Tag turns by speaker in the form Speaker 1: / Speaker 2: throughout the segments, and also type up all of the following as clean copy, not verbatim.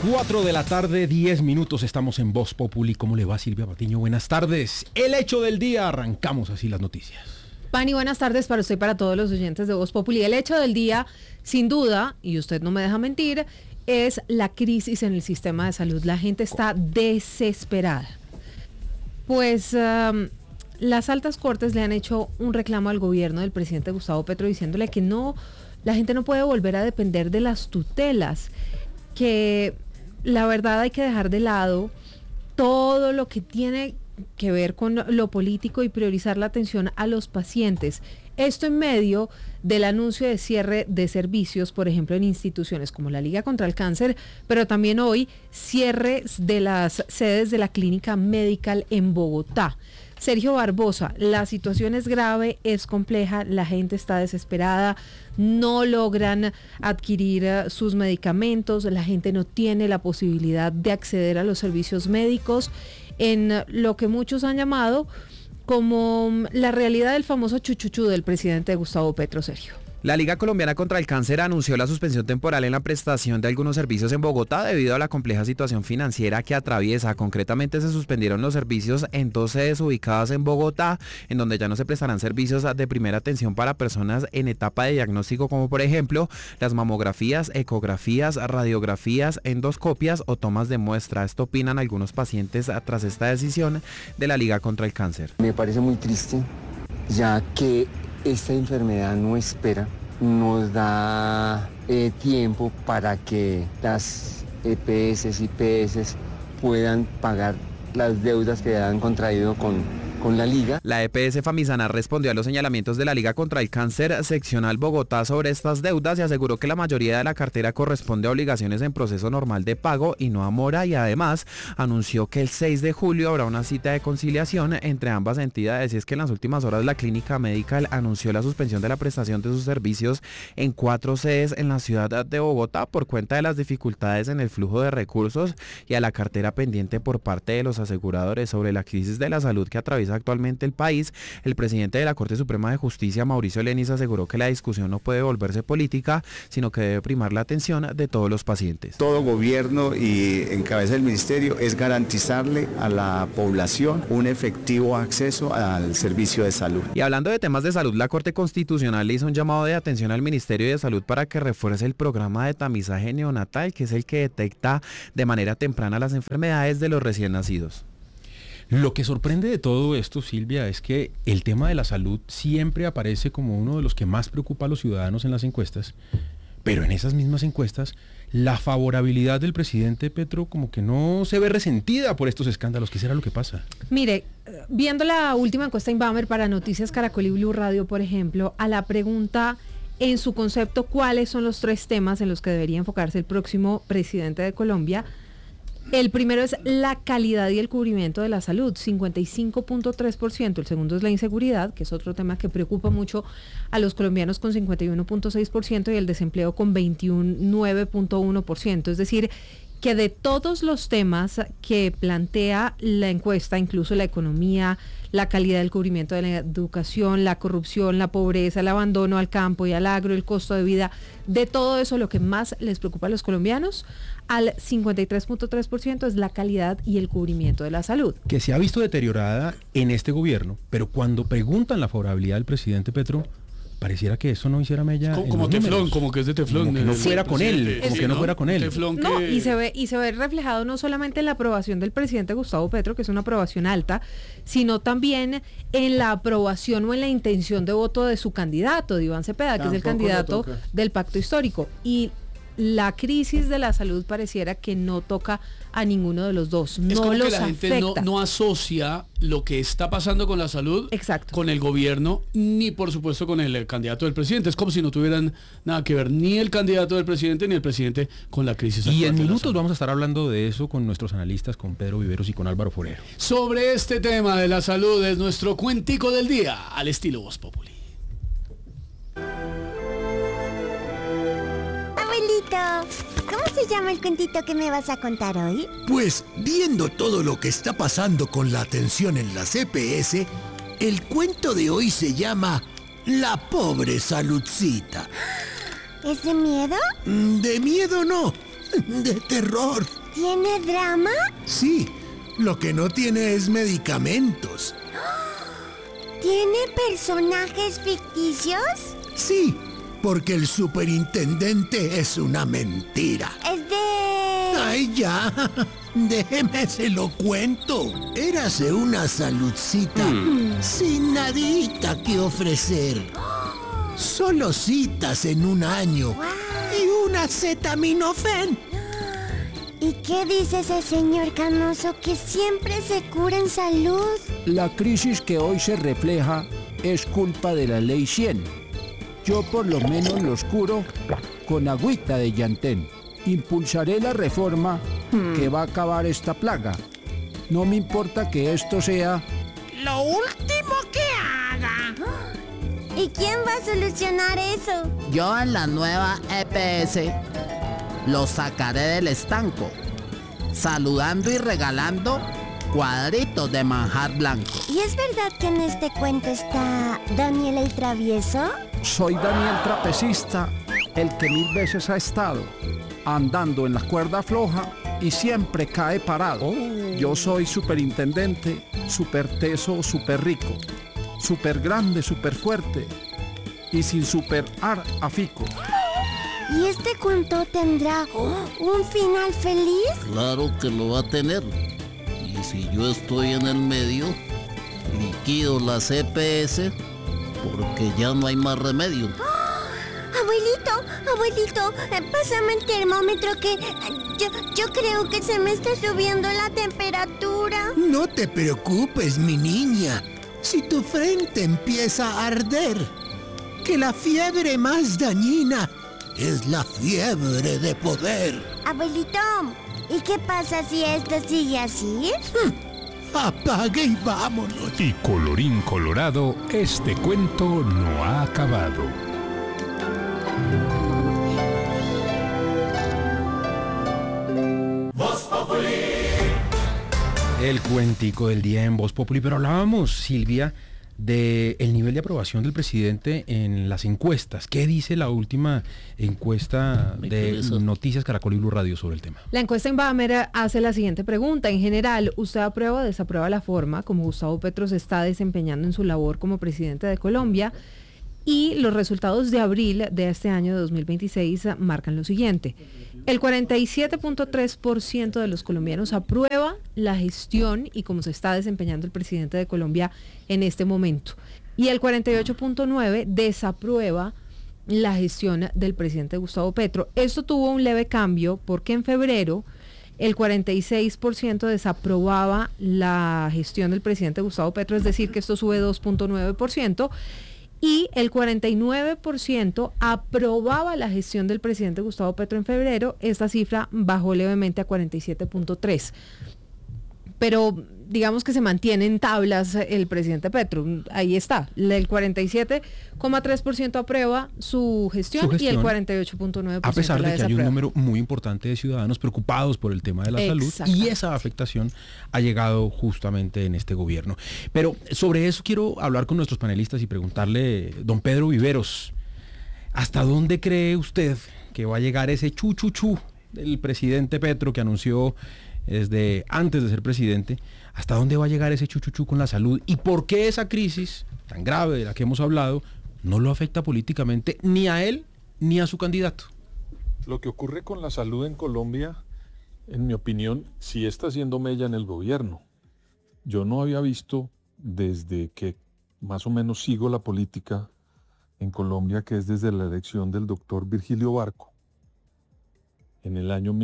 Speaker 1: 4 de la tarde, 10 minutos, estamos en Voz Populi. ¿Cómo le va, Silvia Patiño? Buenas tardes. El hecho del día, arrancamos así las noticias.
Speaker 2: Pani, buenas tardes para usted y para todos los oyentes de Voz Populi. El hecho del día, sin duda, y usted no me deja mentir, es la crisis en el sistema de salud. La gente está desesperada. Pues las altas cortes le han hecho un reclamo al gobierno del presidente Gustavo Petro diciéndole que no, la gente no puede volver a depender de las tutelas, que la verdad hay que dejar de lado todo lo que tiene que ver con lo político y priorizar la atención a los pacientes. Esto en medio del anuncio de cierre de servicios, por ejemplo, en instituciones como la Liga contra el Cáncer, pero también hoy cierres de las sedes de la Clínica Medical en Bogotá. Sergio Barbosa, la situación es grave, es compleja, la gente está desesperada, no logran adquirir sus medicamentos, la gente no tiene la posibilidad de acceder a los servicios médicos en lo que muchos han llamado como la realidad del famoso chuchuchú del presidente Gustavo Petro, Sergio.
Speaker 3: La Liga Colombiana contra el Cáncer anunció la suspensión temporal en la prestación de algunos servicios en Bogotá debido a la compleja situación financiera que atraviesa. Concretamente se suspendieron los servicios en 2 sedes ubicadas en Bogotá, en donde ya no se prestarán servicios de primera atención para personas en etapa de diagnóstico, como por ejemplo las mamografías, ecografías, radiografías, endoscopias o tomas de muestra. Esto opinan algunos pacientes tras esta decisión de la Liga contra el Cáncer.
Speaker 4: Me parece muy triste, ya que esta enfermedad no espera, nos da tiempo para que las EPS, IPS puedan pagar las deudas que han contraído con la Liga.
Speaker 3: La EPS Famisanar respondió a los señalamientos de la Liga contra el Cáncer seccional Bogotá sobre estas deudas y aseguró que la mayoría de la cartera corresponde a obligaciones en proceso normal de pago y no a mora, y además anunció que el 6 de julio habrá una cita de conciliación entre ambas entidades. Y es que en las últimas horas la Clínica Medical anunció la suspensión de la prestación de sus servicios en 4 sedes en la ciudad de Bogotá por cuenta de las dificultades en el flujo de recursos y a la cartera pendiente por parte de los aseguradores. Sobre la crisis de la salud que atraviesa actualmente el país, el presidente de la Corte Suprema de Justicia, Mauricio Lenis, aseguró que la discusión no puede volverse política, sino que debe primar la atención de todos los pacientes.
Speaker 5: Todo gobierno y en cabeza del ministerio es garantizarle a la población un efectivo acceso al servicio de salud.
Speaker 3: Y hablando de temas de salud, la Corte Constitucional le hizo un llamado de atención al Ministerio de Salud para que refuerce el programa de tamizaje neonatal, que es el que detecta de manera temprana las enfermedades de los recién nacidos.
Speaker 1: Lo que sorprende de todo esto, Silvia, es que el tema de la salud siempre aparece como uno de los que más preocupa a los ciudadanos en las encuestas, pero en esas mismas encuestas la favorabilidad del presidente Petro como que no se ve resentida por estos escándalos. ¿Qué será lo que pasa?
Speaker 2: Mire, viendo la última encuesta Inbamer para Noticias Caracol y Blue Radio, por ejemplo, a la pregunta en su concepto cuáles son los 3 temas en los que debería enfocarse el próximo presidente de Colombia, el primero es la calidad y el cubrimiento de la salud, 55.3%. El segundo es la inseguridad, que es otro tema que preocupa mucho a los colombianos, con 51.6%, y el desempleo con 29.1%. Es decir, que de todos los temas que plantea la encuesta, incluso la economía, la calidad del cubrimiento de la educación, la corrupción, la pobreza, el abandono al campo y al agro, el costo de vida, de todo eso lo que más les preocupa a los colombianos, al 53.3% es la calidad y el cubrimiento de la salud.
Speaker 1: Que se ha visto deteriorada en este gobierno, pero cuando preguntan la favorabilidad del presidente Petro, pareciera que eso no hiciera mella.
Speaker 6: Como teflón,
Speaker 1: números.
Speaker 6: como que es de teflón.
Speaker 1: Como que no fuera con él, como
Speaker 6: sí,
Speaker 1: que no fuera con él.
Speaker 6: Teflón
Speaker 2: No,
Speaker 6: que...
Speaker 2: y se ve reflejado no solamente en la aprobación del presidente Gustavo Petro, que es una aprobación alta, sino también en la aprobación o en la intención de voto de su candidato, de Iván Cepeda, que es el candidato del Pacto Histórico. Y la crisis de la salud pareciera que no toca a ninguno de los dos,
Speaker 6: es
Speaker 2: no
Speaker 6: como
Speaker 2: los
Speaker 6: que la gente
Speaker 2: afecta.
Speaker 6: no asocia lo que está pasando con la salud con el gobierno, ni por supuesto con el candidato del presidente. Es como si no tuvieran nada que ver ni el candidato del presidente ni el presidente con la crisis actual.
Speaker 1: Y en minutos vamos a estar hablando de eso con nuestros analistas, con Pedro Viveros y con Álvaro Forero.
Speaker 6: Sobre este tema de la salud es nuestro cuentico del día, al estilo Voz Populi.
Speaker 7: ¿Cómo se llama el cuentito que me vas a contar hoy?
Speaker 8: Pues, viendo todo lo que está pasando con la atención en las EPS, el cuento de hoy se llama La pobre Saludcita.
Speaker 7: ¿Es de miedo?
Speaker 8: De miedo no, de terror.
Speaker 7: ¿Tiene drama?
Speaker 8: Sí, lo que no tiene es medicamentos.
Speaker 7: ¿Tiene personajes ficticios?
Speaker 8: Sí, porque el superintendente es una mentira.
Speaker 7: Es de...
Speaker 8: ¡Ay, ya! Déjeme se lo cuento. Érase una saludcita sin nadita que ofrecer. Solo citas en un año y una acetaminofén.
Speaker 7: ¿Y qué dice ese señor canoso que siempre se cura en salud?
Speaker 9: La crisis que hoy se refleja es culpa de la ley 100. Yo por lo menos los curo con agüita de llantén. Impulsaré la reforma que va a acabar esta plaga. No me importa que esto sea
Speaker 8: lo último que haga.
Speaker 7: ¿Y quién va a solucionar eso?
Speaker 10: Yo en la nueva EPS lo sacaré del estanco, saludando y regalando cuadritos de manjar blanco.
Speaker 7: ¿Y es verdad que en este cuento está Daniel el Travieso?
Speaker 9: Soy Daniel Trapecista, el que 1000 veces ha estado andando en la cuerda floja y siempre cae parado. Yo soy superintendente, super teso, super rico, super grande, super fuerte y sin superar a fico.
Speaker 7: ¿Y este cuento tendrá un final feliz?
Speaker 10: Claro que lo va a tener. Y si yo estoy en el medio, liquido la CPS porque ya no hay más remedio.
Speaker 7: Abuelito, pásame el termómetro que yo creo que se me está subiendo la temperatura.
Speaker 8: No te preocupes, mi niña. Si tu frente empieza a arder, que la fiebre más dañina es la fiebre de poder.
Speaker 7: Abuelito, ¿y qué pasa si esto sigue así?
Speaker 8: Apague y vámonos.
Speaker 11: Y colorín colorado, este cuento no ha acabado.
Speaker 1: El cuentico del día en Voz Populi, pero hablábamos, Silvia, del nivel de aprobación del presidente en las encuestas. ¿Qué dice la última encuesta de Noticias Caracol y Blue Radio sobre el tema?
Speaker 2: La encuesta Inbamer hace la siguiente pregunta. En general, ¿usted aprueba o desaprueba la forma como Gustavo Petro se está desempeñando en su labor como presidente de Colombia? Y los resultados de abril de este año de 2026 marcan lo siguiente. El 47.3% de los colombianos aprueba la gestión y cómo se está desempeñando el presidente de Colombia en este momento. Y el 48.9% desaprueba la gestión del presidente Gustavo Petro. Esto tuvo un leve cambio porque en febrero el 46% desaprobaba la gestión del presidente Gustavo Petro, es decir, que esto sube 2.9%. Y el 49% aprobaba la gestión del presidente Gustavo Petro en febrero. Esta cifra bajó levemente a 47.3%. Pero digamos que se mantiene en tablas el presidente Petro. Ahí está. El 47.3% aprueba su gestión y el 48.9%
Speaker 1: a pesar de que hay un número muy importante de ciudadanos preocupados por el tema de la salud, y esa afectación ha llegado justamente en este gobierno. Pero sobre eso quiero hablar con nuestros panelistas y preguntarle, don Pedro Viveros, ¿hasta dónde cree usted que va a llegar ese chu del presidente Petro que anunció desde antes de ser presidente? ¿Hasta dónde va a llegar ese chuchuchú con la salud? ¿Y por qué esa crisis tan grave de la que hemos hablado no lo afecta políticamente ni a él ni a su candidato?
Speaker 12: Lo que ocurre con la salud en Colombia, en mi opinión, sí está haciendo mella en el gobierno. Yo no había visto, desde que más o menos sigo la política en Colombia, que es desde la elección del doctor Virgilio Barco, en el año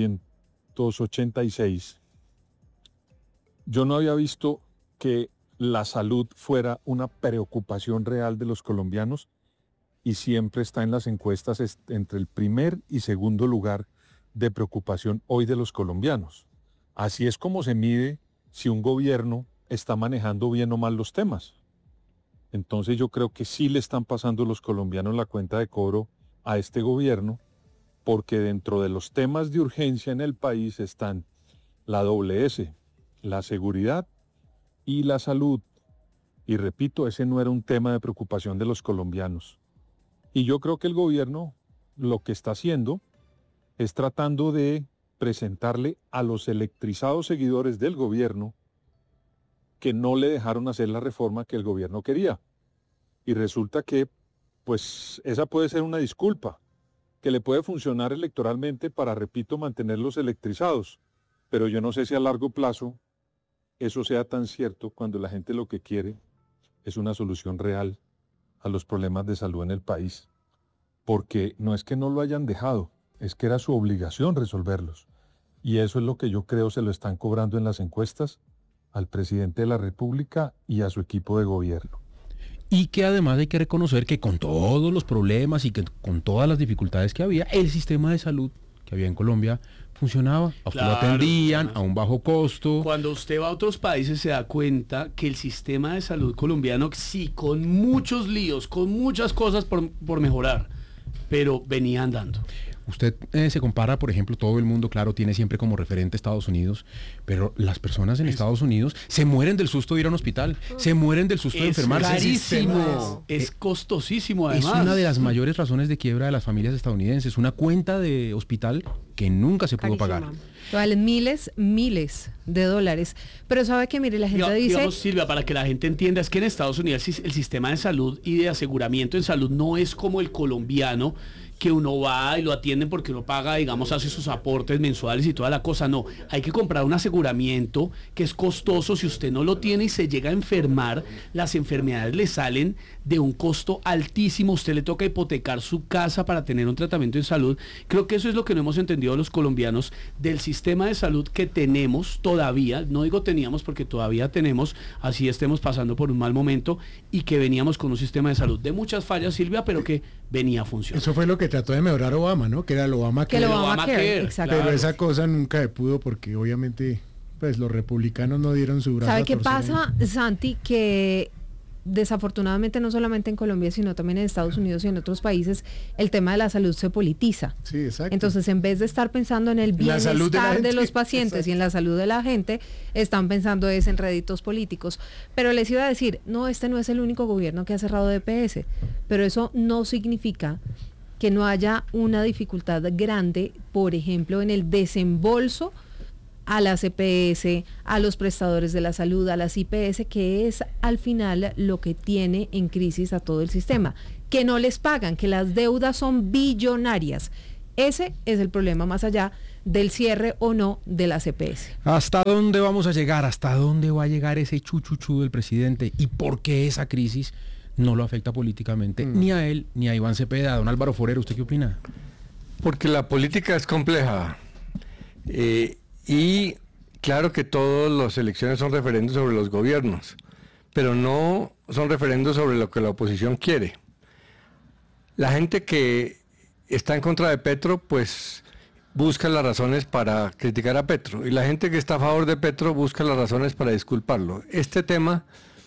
Speaker 12: 1986, yo no había visto que la salud fuera una preocupación real de los colombianos, y siempre está en las encuestas entre el primer y segundo lugar de preocupación hoy de los colombianos. Así es como se mide si un gobierno está manejando bien o mal los temas. Entonces yo creo que sí le están pasando los colombianos la cuenta de cobro a este gobierno, porque dentro de los temas de urgencia en el país están la doble S, la seguridad y la salud. Y repito, ese no era un tema de preocupación de los colombianos. Y yo creo que el gobierno lo que está haciendo es tratando de presentarle a los electrizados seguidores del gobierno que no le dejaron hacer la reforma que el gobierno quería. Y resulta que, pues, esa puede ser una disculpa, que le puede funcionar electoralmente para, repito, mantenerlos electrizados. Pero yo no sé si a largo plazo eso sea tan cierto cuando la gente lo que quiere es una solución real a los problemas de salud en el país. Porque no es que no lo hayan dejado, es que era su obligación resolverlos. Y eso es lo que yo creo se lo están cobrando en las encuestas al presidente de la República y a su equipo de gobierno.
Speaker 1: Y que además hay que reconocer que con todos los problemas y que con todas las dificultades que había, el sistema de salud que había en Colombia funcionaba. A usted lo atendían a un bajo costo.
Speaker 6: Cuando usted va a otros países se da cuenta que el sistema de salud colombiano, sí, con muchos líos, con muchas cosas por mejorar, pero venía andando.
Speaker 1: Usted se compara, por ejemplo, todo el mundo, claro, tiene siempre como referente Estados Unidos, pero las personas en Estados Unidos se mueren del susto de ir a un hospital, se mueren del susto de enfermarse.
Speaker 6: Es carísimo, es costosísimo además.
Speaker 1: Es una de las mayores razones de quiebra de las familias estadounidenses, una cuenta de hospital que nunca se pudo pagar.
Speaker 2: Valen miles de dólares. Pero sabe que, mire, la gente dice...
Speaker 6: Digamos, Silvia, para que la gente entienda, es que en Estados Unidos el sistema de salud y de aseguramiento en salud no es como el colombiano, que uno va y lo atienden porque uno paga, digamos, hace sus aportes mensuales y toda la cosa. No, hay que comprar un aseguramiento que es costoso. Si usted no lo tiene y se llega a enfermar, las enfermedades le salen de un costo altísimo. Usted le toca hipotecar su casa para tener un tratamiento en salud. Creo que eso es lo que no hemos entendido los colombianos del sistema de salud que tenemos todavía. No digo teníamos porque todavía tenemos, así estemos pasando por un mal momento, y que veníamos con un sistema de salud de muchas fallas, Silvia, pero que venía a funcionar.
Speaker 13: Eso fue lo que trató de mejorar Obama, ¿no? Que era el Obamacare.
Speaker 2: Exacto.
Speaker 13: Pero esa cosa nunca se pudo porque obviamente pues los republicanos no dieron su brazo.
Speaker 2: ¿Sabe qué pasa, Santi? Que desafortunadamente no solamente en Colombia, sino también en Estados Unidos y en otros países, el tema de la salud se politiza.
Speaker 13: Sí, exacto.
Speaker 2: Entonces, en vez de estar pensando en el bienestar de los pacientes y en la salud de la gente, están pensando en réditos políticos. Pero les iba a decir, no, este no es el único gobierno que ha cerrado EPS, pero eso no significa que no haya una dificultad grande, por ejemplo, en el desembolso a las EPS, a los prestadores de la salud, a las IPS, que es al final lo que tiene en crisis a todo el sistema, que no les pagan, que las deudas son billonarias. Ese es el problema, más allá del cierre o no de las EPS.
Speaker 1: ¿Hasta dónde vamos a llegar? ¿Hasta dónde va a llegar ese chuchuchú del presidente? ¿Y por qué esa crisis no lo afecta políticamente ni a él ni a Iván Cepeda? Don Álvaro Forero, ¿usted qué opina?
Speaker 14: Porque la política es compleja. Y claro que todas las elecciones son referendos sobre los gobiernos, pero no son referendos sobre lo que la oposición quiere. La gente que está en contra de Petro, pues busca las razones para criticar a Petro, y la gente que está a favor de Petro busca las razones para disculparlo. Este tema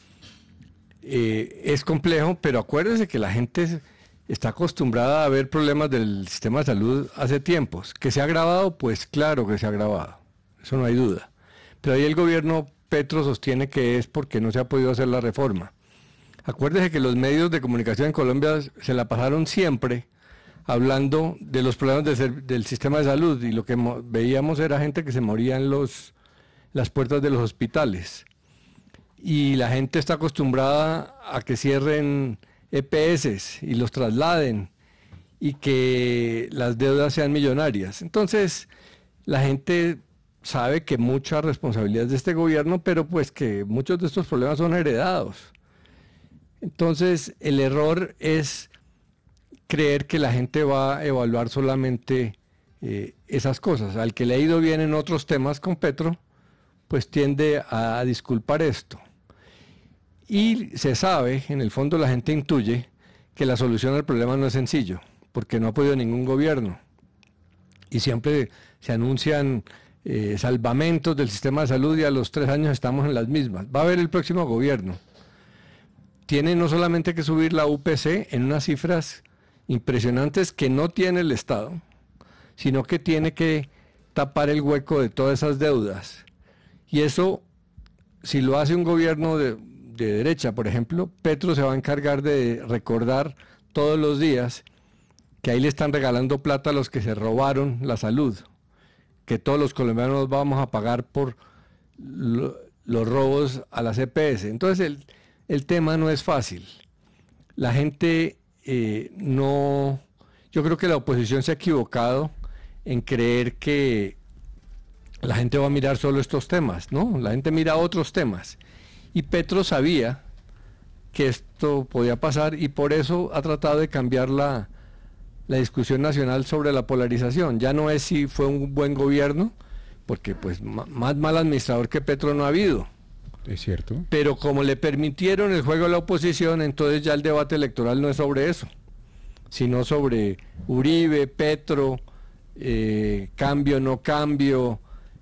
Speaker 14: es complejo, pero acuérdense que la gente está acostumbrada a ver problemas del sistema de salud hace tiempos. ¿Que se ha agravado? Pues claro que se ha agravado. Eso no hay duda. Pero ahí el gobierno Petro sostiene que es porque no se ha podido hacer la reforma. Acuérdese que los medios de comunicación en Colombia se la pasaron siempre hablando de los problemas del sistema de salud, y lo que veíamos era gente que se moría en las puertas de los hospitales. Y la gente está acostumbrada a que cierren EPS y los trasladen y que las deudas sean millonarias. Entonces, la gente sabe que mucha responsabilidad es de este gobierno, pero pues que muchos de estos problemas son heredados. Entonces, el error es creer que la gente va a evaluar solamente esas cosas. Al que le ha ido bien en otros temas con Petro, pues tiende a disculpar esto. Y se sabe, en el fondo la gente intuye, que la solución al problema no es sencillo, porque no ha podido ningún gobierno. Y siempre se anuncian salvamentos del sistema de salud y a los 3 años estamos en las mismas. Va a haber el próximo gobierno. Tiene no solamente que subir la UPC en unas cifras impresionantes que no tiene el Estado, sino que tiene que tapar el hueco de todas esas deudas. Y eso, si lo hace un gobierno de derecha, por ejemplo, Petro se va a encargar de recordar todos los días que ahí le están regalando plata a los que se robaron la salud, que todos los colombianos vamos a pagar por los robos a las EPS. Entonces el tema no es fácil. La gente yo creo que la oposición se ha equivocado en creer que la gente va a mirar solo estos temas, ¿no? La gente mira otros temas. Y Petro sabía que esto podía pasar y por eso ha tratado de cambiar la discusión nacional sobre la polarización. Ya no es si fue un buen gobierno, porque pues más mal administrador que Petro no ha habido.
Speaker 1: Es cierto.
Speaker 14: Pero como le permitieron el juego a la oposición, entonces ya el debate electoral no es sobre eso, sino sobre Uribe, Petro, cambio, no cambio.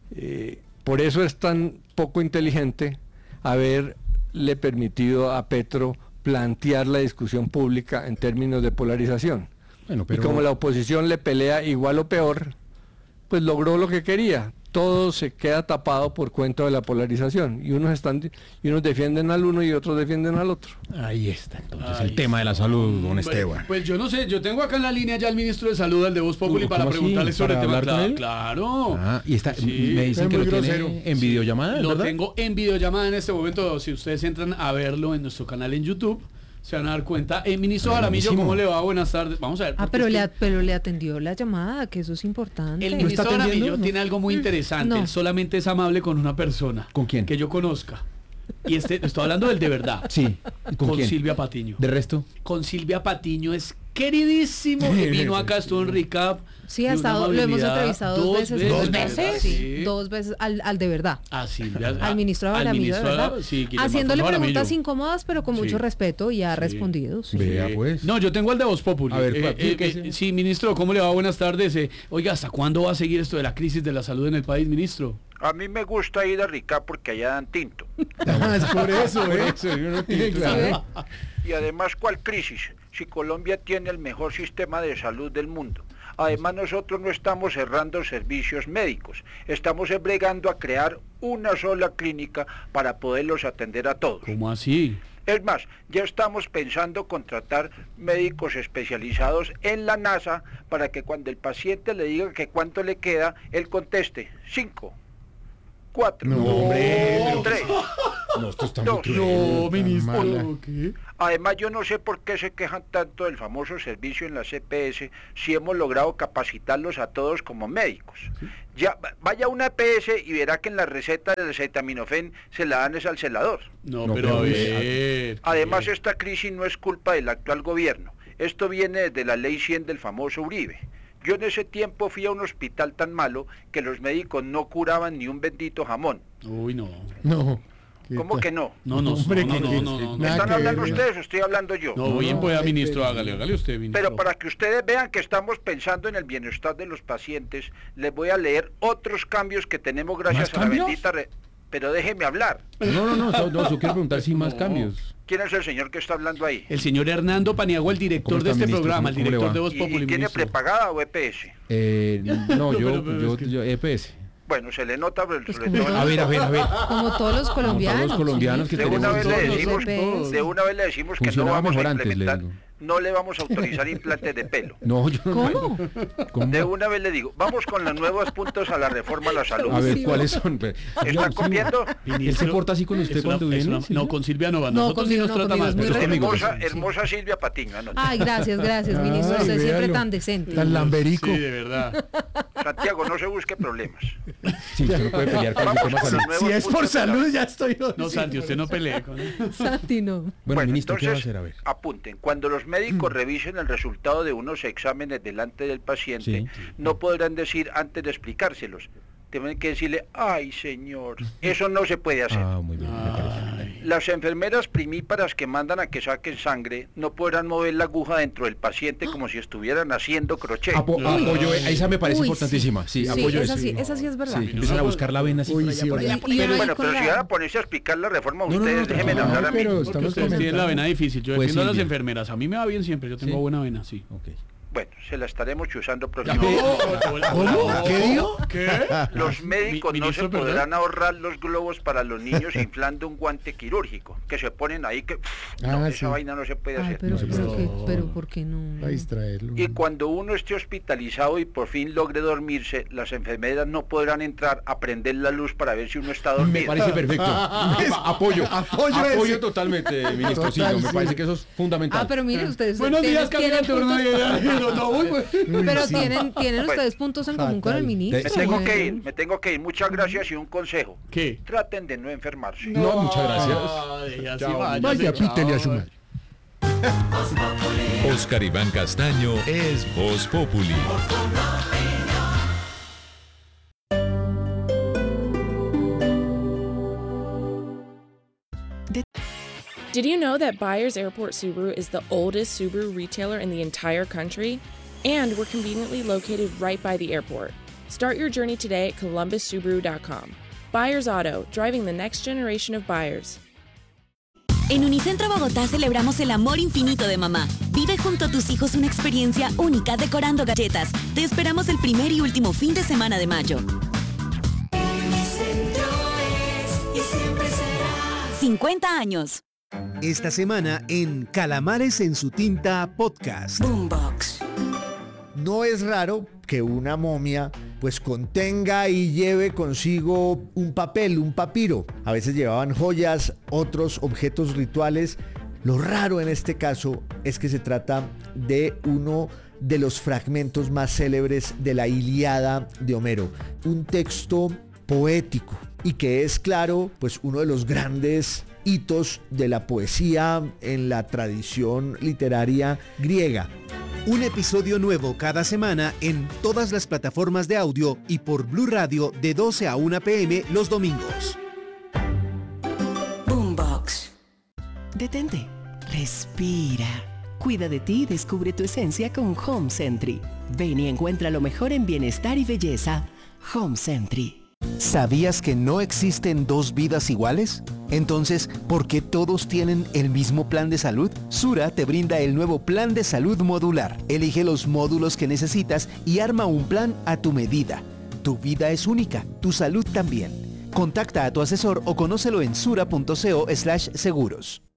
Speaker 14: Por eso es tan poco inteligente haberle permitido a Petro plantear la discusión pública en términos de polarización. Bueno, pero... Y como la oposición le pelea igual o peor, pues logró lo que quería. Todo se queda tapado por cuenta de la polarización y unos defienden al uno y otros defienden al otro.
Speaker 1: Ahí está entonces el tema de la salud, don Esteban.
Speaker 6: Pues yo no sé, yo tengo acá en la línea ya al ministro de Salud, al de Voz Populi, para preguntarle sobre el tema. Claro.
Speaker 1: Y está, me dicen que lo tiene en videollamada,
Speaker 6: Lo
Speaker 1: ¿verdad?
Speaker 6: tengo en videollamada en este momento. Si ustedes entran a verlo en nuestro canal en YouTube, se van a dar cuenta. Ministro Jaramillo, ¿cómo le va? Buenas tardes. Vamos a ver.
Speaker 2: Pero le atendió la llamada, que eso es importante.
Speaker 6: El ministro Jaramillo tiene algo muy interesante. Él solamente es amable con una persona.
Speaker 1: ¿Con quién?
Speaker 6: Que yo conozca. Y estoy hablando del de verdad.
Speaker 1: Sí.
Speaker 6: ¿Con quién? Silvia Patiño.
Speaker 1: ¿De resto?
Speaker 6: Con Silvia Patiño es queridísimo. Vino acá, estuvo en Recap.
Speaker 2: Sí, ha estado, lo hemos entrevistado dos veces. ¿Dos veces? Sí, 2 veces al de verdad.
Speaker 6: A Silvia.
Speaker 2: Al ministro Jaramillo, de verdad.
Speaker 6: Sí,
Speaker 2: haciéndole preguntas incómodas, pero con mucho respeto, y ha respondido. Sí.
Speaker 1: Vea, pues.
Speaker 6: No, yo tengo el de Voz Populi.
Speaker 1: A ver,
Speaker 6: sí, ministro, ¿cómo le va? Buenas tardes. Oiga, ¿hasta cuándo va a seguir esto de la crisis de la salud en el país, ministro?
Speaker 15: A mí me gusta ir a Ricá porque allá dan tinto.
Speaker 1: Es por eso, yo no tinto.
Speaker 15: Claro. Y además, ¿cuál crisis? Si Colombia tiene el mejor sistema de salud del mundo. Además, nosotros no estamos cerrando servicios médicos, estamos bregando a crear una sola clínica para poderlos atender a todos.
Speaker 6: ¿Cómo así?
Speaker 15: Es más, ya estamos pensando contratar médicos especializados en la NASA para que cuando el paciente le diga que cuánto le queda, él conteste 5, 4, 3,
Speaker 1: No, esto está
Speaker 15: 2.
Speaker 6: No, ministro. ¿Qué?
Speaker 15: Además, yo no sé por qué se quejan tanto del famoso servicio en la EPS si hemos logrado capacitarlos a todos como médicos. ¿Sí? Ya vaya a una EPS y verá que en la receta del acetaminofén se la dan es al celador.
Speaker 6: No, pero a ver.
Speaker 15: Además, esta crisis no es culpa del actual gobierno. Esto viene desde la ley 100 del famoso Uribe. Yo en ese tiempo fui a un hospital tan malo que los médicos no curaban ni un bendito jamón.
Speaker 6: Uy, no.
Speaker 13: No.
Speaker 15: ¿Cómo que no?
Speaker 6: No.
Speaker 15: ¿Están hablando ustedes o estoy hablando yo?
Speaker 6: No, bien pueda, ministro, hágale usted, ministro.
Speaker 15: Pero para que ustedes vean que estamos pensando en el bienestar de los pacientes, les voy a leer otros cambios que tenemos gracias a la bendita Pero déjeme hablar.
Speaker 1: No, yo quiero preguntar si más cambios.
Speaker 15: ¿Quién es el señor que está hablando ahí?
Speaker 6: El señor Hernando Paniagua, el director de este programa, el director de Voz Populi.
Speaker 15: ¿Y tiene prepagada o EPS?
Speaker 1: No, yo EPS.
Speaker 15: Bueno, se le nota.
Speaker 1: A ver.
Speaker 2: Como todos los colombianos.
Speaker 1: Todos los colombianos que tenemos.
Speaker 15: De una vez le decimos que no vamos a implementar. No le vamos a autorizar implantes de pelo.
Speaker 1: No, yo
Speaker 2: no.
Speaker 1: ¿Cómo?
Speaker 15: De una vez le digo, vamos con los nuevos puntos a la reforma a la salud.
Speaker 1: A ver, ¿cuáles son?
Speaker 15: ¿Está comiendo?
Speaker 1: ¿Él se porta así con usted cuando viene?
Speaker 6: No, con Silvia no va.
Speaker 2: Nosotros sí nos trata mal.
Speaker 15: Hermosa Silvia Patiño.
Speaker 2: Ay, gracias, ministro. Usted siempre tan decente.
Speaker 13: Tan lamberico.
Speaker 6: Sí, de verdad.
Speaker 15: Santiago, no se busque problemas.
Speaker 1: Sí, usted no puede pelear con el tema salud.
Speaker 13: Si es por salud, ya estoy.
Speaker 6: No, Santi, usted no pelee con él.
Speaker 2: Santi, no.
Speaker 1: Bueno, ministro, ¿qué va a hacer? A ver.
Speaker 15: Apunten, cuando los médicos revisen el resultado de unos exámenes delante del paciente, no podrán decir antes de explicárselos. Tienen que decirle, ay señor, eso no se puede hacer.
Speaker 1: Muy bien, me parece.
Speaker 15: Las enfermeras primíparas que mandan a que saquen sangre no podrán mover la aguja dentro del paciente como si estuvieran haciendo crochet.
Speaker 1: Apoyo, esa me parece importantísima. Sí, apoyo
Speaker 2: esa sí es verdad.
Speaker 1: Sí, empiezan a buscar la vena así por allá.
Speaker 15: Pero si van a ponerse a explicar la reforma, ustedes déjenme hablar a mí.
Speaker 6: Porque ustedes tienen la vena difícil. Yo defiendo a las enfermeras. A mí me va bien siempre, yo tengo buena vena, sí.
Speaker 15: Bueno, se la estaremos chuzando próximamente.
Speaker 13: ¿Cómo? ¿Qué dijo?
Speaker 15: Los médicos no se podrán ahorrar los globos para los niños inflando un guante quirúrgico, que se ponen ahí que... no, esa vaina no se puede hacer.
Speaker 2: Pero ¿por qué no?
Speaker 13: Para distraerlo.
Speaker 15: Y cuando uno esté hospitalizado y por fin logre dormirse, las enfermeras no podrán entrar a prender la luz para ver si uno está dormido.
Speaker 1: Me parece perfecto. Apoyo totalmente, ministro Silvio. Me parece que eso es fundamental.
Speaker 2: Pero mire, ustedes
Speaker 6: Buenos días,
Speaker 2: tienen pero
Speaker 15: Sí.
Speaker 2: tienen ustedes puntos en común con el ministro.
Speaker 15: Me tengo que ir. Muchas gracias y un consejo.
Speaker 6: ¿Qué?
Speaker 15: Traten de no enfermarse.
Speaker 1: No, muchas gracias.
Speaker 13: Vaya, pítele a su madre.
Speaker 11: Oscar Iván Castaño es Voz Populi.
Speaker 16: Did you know that Byers Airport Subaru is the oldest Subaru retailer in the entire country? And we're conveniently located right by the airport. Start your journey today at columbussubaru.com. Byers Auto, driving the next generation of buyers.
Speaker 17: En Unicentro Bogotá celebramos el amor infinito de mamá. Vive junto a tus hijos una experiencia única decorando galletas. Te esperamos el primer y último fin de semana de mayo.
Speaker 18: Unicentro es y siempre será.
Speaker 17: 50 años.
Speaker 19: Esta semana en Calamares en su tinta podcast.
Speaker 18: Boombox.
Speaker 20: No es raro que una momia pues contenga y lleve consigo un papel, un papiro. A veces llevaban joyas, otros objetos rituales. Lo raro en este caso es que se trata de uno de los fragmentos más célebres de la Ilíada de Homero. Un texto poético y que es, claro, pues uno de los grandes hitos de la poesía en la tradición literaria griega.
Speaker 19: Un episodio nuevo cada semana en todas las plataformas de audio y por Blue Radio de 12 a 1 p.m. los domingos.
Speaker 18: Boombox.
Speaker 21: Detente, respira. Cuida de ti y descubre tu esencia con Home Sentry. Ven y encuentra lo mejor en bienestar y belleza. Home Sentry.
Speaker 19: ¿Sabías que no existen dos vidas iguales? Entonces, ¿por qué todos tienen el mismo plan de salud? Sura te brinda el nuevo plan de salud modular. Elige los módulos que necesitas y arma un plan a tu medida. Tu vida es única, tu salud también. Contacta a tu asesor o conócelo en sura.co/seguros.